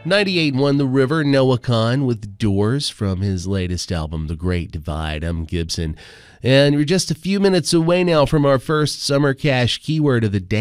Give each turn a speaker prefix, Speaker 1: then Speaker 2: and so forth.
Speaker 1: 98.1 The River, Noah Kahan with Doors from his latest album, The Great Divide. I'm Gibson. And we're just a few minutes away now from our first Summer Cash keyword of the day.